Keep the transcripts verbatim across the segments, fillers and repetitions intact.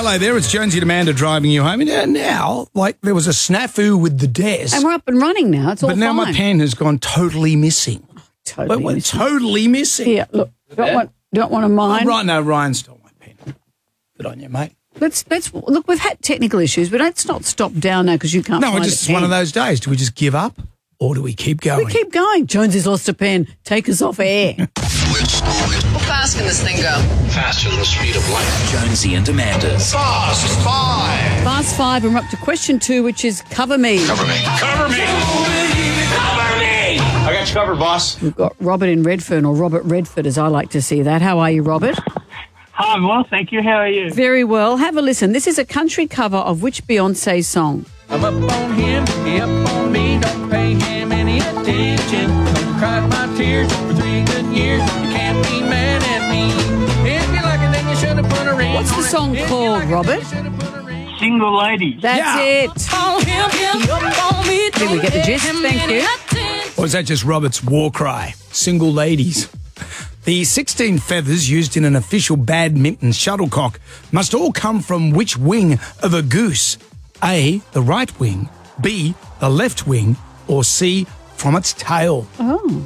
Hello there, it's Jonesy and Amanda driving you home. And now, like, there was a snafu with the desk. And we're up and running now. It's all But now fine. my pen has gone totally missing. Totally But we're missing. totally missing. Here, look. Don't Yeah. want, don't want to mind. Oh, right, no, Ryan stole my pen. Good on you, mate. Let's let's look. We've had technical issues, but let's not stop down now because you can't. No, find it's just a pen. one of those days. Do we just give up or do we keep going? We keep going. Jonesy's lost a pen. Take us off air. How fast can this thing go? Faster than the speed of light. Jonesy and Amanda's Fast Five. Fast five, and we're up to question two, which is cover me. Cover me. Cover me. Cover me. I got you covered, boss. We've got Robert in Redfern, or Robert Redford, as I like to see that. How are you, Robert? Hi, I'm well, thank you. How are you? Very well. Have a listen. This is a country cover of which Beyonce song? I'm up on him, he up on me, don't pay him any attention. Don't cry my tears for three good years, you can't be mad at me. If you like it, then you should have put a ring What's the on it. song If you called, like it, Robert? then you should have put a ring. Single ladies. That's Yeah. it. On him, he up on me, Did we get the gist? Thank you. Or is that just Robert's war cry? Single ladies. The sixteen feathers used in an official badminton shuttlecock must all come from which wing of a goose? A, the right wing, B, the left wing, or C, from its tail? Oh.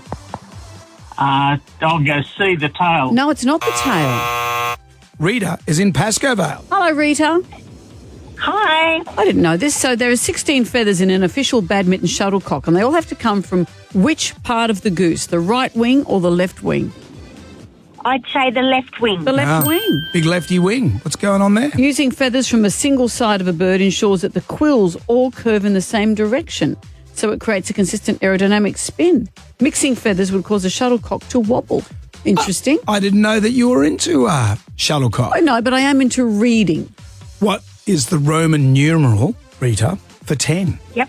Uh, I'll go see the tail. No, it's not the tail. Rita is in Pascoe Vale. Hello, Rita. Hi. I didn't know this. So there are sixteen feathers in an official badminton shuttlecock, and they all have to come from which part of the goose? The right wing or the left wing? I'd say the left wing. The left Ah, wing. Big lefty wing. What's going on there? Using feathers from a single side of a bird ensures that the quills all curve in the same direction, so it creates a consistent aerodynamic spin. Mixing feathers would cause a shuttlecock to wobble. Interesting. I didn't know that you were into uh, shuttlecock. I know, but I am into reading. What is the Roman numeral, Rita, for ten? Yep.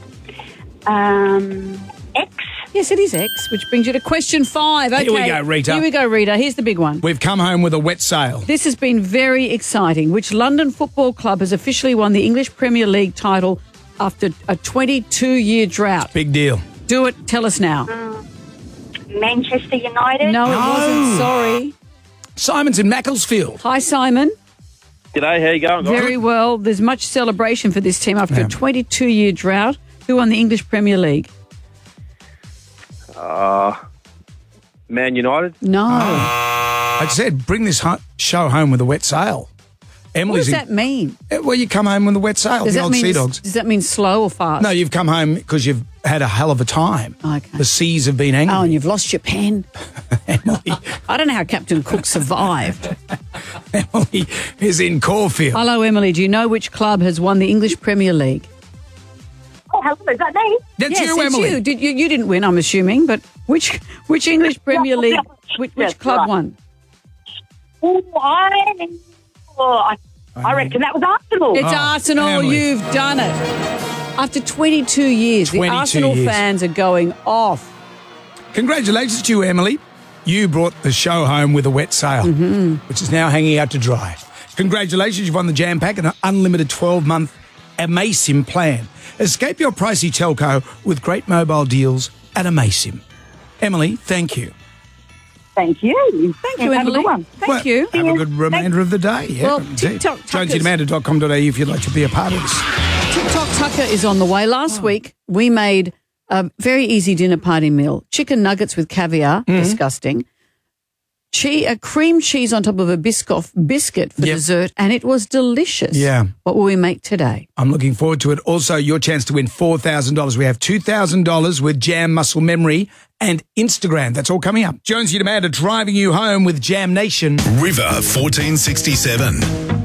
Um, X. Yes, it is X, which brings you to question five. Okay. Here we go, Rita. Here we go, Rita. Here's the big one. We've come home with a wet sail. This has been very exciting. Which London football club has officially won the English Premier League title after a twenty-two-year drought? Big deal. Do it. Tell us now. Manchester United. No, it No. wasn't. Sorry. Simon's in Macclesfield. Hi, Simon. G'day, how you going, guys? Very well. There's much celebration for this team after Yeah. a twenty-two-year drought. Who won the English Premier League? Uh, Man United. No. I said, bring this ho- show home with a wet sail. What Emily's does that mean? in, well, you come home with a wet sail. Does the that old mean Sea Dogs. Does that mean slow or fast? No, you've come home because you've had a hell of a time. Okay. The seas have been angry. Oh, and you've lost your pen. Emily, I don't know how Captain Cook survived. Emily is in Caulfield. Hello, Emily. Do you know which club has won the English Premier League? Oh, hello, is that me? That's yes, you, it's Emily. you. Did you. You didn't win, I'm assuming, but which which English Premier Yeah, League? yeah. Which, which Yes, club right. won? Oh, I, oh, I, I reckon that was Arsenal. It's Oh, Arsenal. Emily. You've done it. After twenty-two years, the twenty-two Arsenal years. fans are going off. Congratulations to you, Emily. You brought the show home with a wet sail, Mm-hmm. which is now hanging out to dry. Congratulations, you've won the Jam Pack and an unlimited twelve-month Amasim plan. Escape your pricey telco with great mobile deals at Amasim. Emily, thank you. Thank you. Thank you, Have a Emily. good one. Thank Well, you. Have a good remainder of the day. Yeah, Well, indeed. TikTok Tuckers- jonesy amanda dot com dot a u if you'd like to be a part of this. TikTok Tucker is on the way. Oh. Last week, we made a very easy dinner party meal. Chicken nuggets with caviar, Mm-hmm. disgusting. Che- a cream cheese on top of a Biscoff biscuit for Yep. dessert, and it was delicious. Yeah. What will we make today? I'm looking forward to it. Also, your chance to win four thousand dollars. We have two thousand dollars with Jam Muscle Memory and Instagram. That's all coming up. Jonesy and Amanda driving you home with Jam Nation. River fourteen sixty-seven.